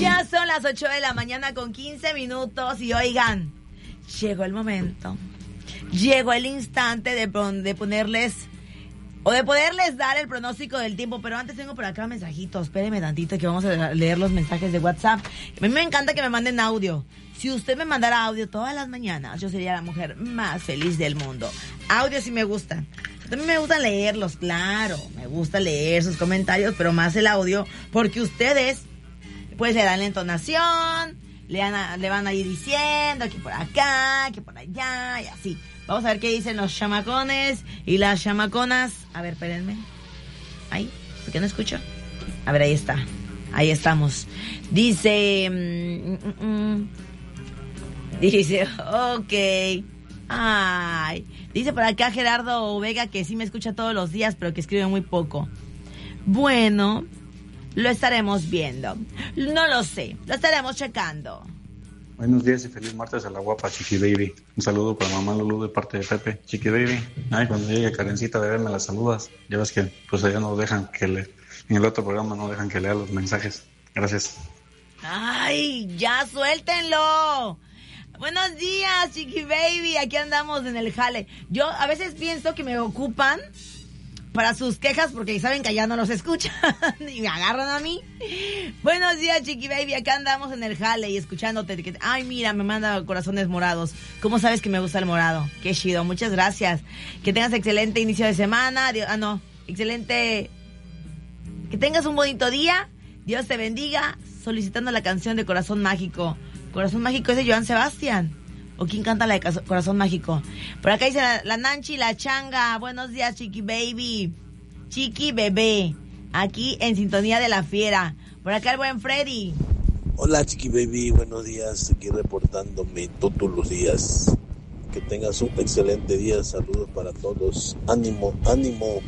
Ya son las 8 de la mañana con 15 minutos y oigan, llegó el momento, llegó el instante de ponerles o de poderles dar el pronóstico del tiempo, pero antes tengo por acá mensajitos, espérenme tantito que vamos a leer los mensajes de WhatsApp. A mí me encanta que me manden audio. Si usted me mandara audio todas las mañanas, yo sería la mujer más feliz del mundo. Audio sí me gustan. También me gusta leerlos, claro, me gusta leer sus comentarios, pero más el audio, porque ustedes pues le dan la entonación, le van a ir diciendo que por acá, que por allá y así. Vamos a ver qué dicen los chamacones y las chamaconas. A ver, espérenme. Ahí, ¿por qué no escucho? A ver, ahí está. Ahí estamos. Dice... Dice, ok. Ay. Dice por acá Gerardo Vega que sí me escucha todos los días, pero que escribe muy poco. Bueno, lo estaremos viendo. No lo sé, lo estaremos checando. Buenos días y feliz martes a la guapa Chiqui Baby. Un saludo para mamá Lulú de parte de Pepe. Chiqui Baby, ay, cuando llegue Karencita de verme las saludas. Ya ves que pues allá no dejan que en el otro programa no dejan que lea los mensajes. Gracias. Ay, ya suéltenlo. Buenos días, Chiqui Baby. Aquí andamos en el jale. Yo a veces pienso que me ocupan para sus quejas porque saben que allá no los escuchan y me agarran a mí. Buenos días, Chiqui Baby. Acá andamos en el jale y escuchándote. Ay, mira, me manda corazones morados. ¿Cómo sabes que me gusta el morado? Qué chido. Muchas gracias. Que tengas excelente inicio de semana. Excelente. Que tengas un bonito día. Dios te bendiga. Solicitando la canción de Corazón Mágico. Corazón Mágico es de Joan Sebastián. ¿O quién canta la de Corazón Mágico? Por acá dice la Nanchi, la Changa. Buenos días, Chiqui Baby. Chiqui Bebé. Aquí en sintonía de la fiera. Por acá el buen Freddy. Hola, Chiqui Baby. Buenos días. Aquí reportándome todos los días. Que tengas un excelente día. Saludos para todos. Ánimo, ánimo.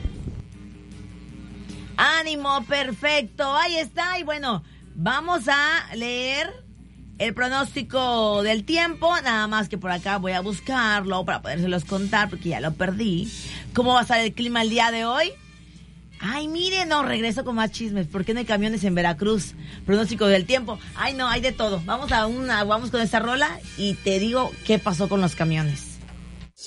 Ánimo, perfecto. Ahí está. Y bueno, vamos a leer el pronóstico del tiempo, nada más que por acá voy a buscarlo para podérselos contar porque ya lo perdí. ¿Cómo va a estar el clima el día de hoy? Ay, miren, no, regreso con más chismes. ¿Por qué no hay camiones en Veracruz? Pronóstico del tiempo. Ay, no, hay de todo. Vamos con esta rola y te digo qué pasó con los camiones.